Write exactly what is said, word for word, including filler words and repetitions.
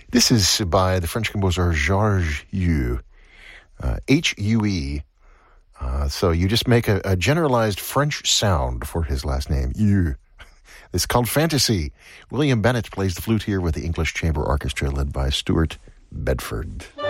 This is by the French composer Georges Hue, uh, H U E. Uh, so you just make a, a generalized French sound for his last name, Hue. It's called Fantasy. William Bennett plays the flute here with the English Chamber Orchestra led by Stuart Bedford.